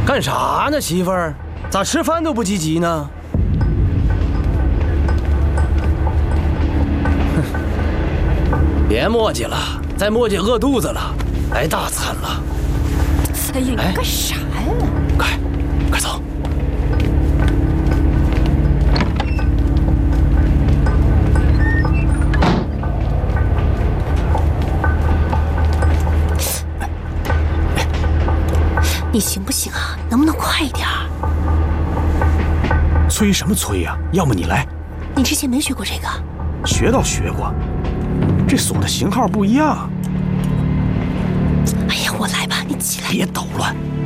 干啥呢，媳妇儿？咋吃饭都不积极呢？哼，别磨叽了，再磨叽饿肚子了，来大餐了。 哎呀，你干啥呀？ 快走！ 你行不行啊？能不能快一点？ 催什么催呀？要么你来。 你之前没学过这个？ 学倒学过，这锁的型号不一样。 哎呀，我来吧，你起来。 别捣乱。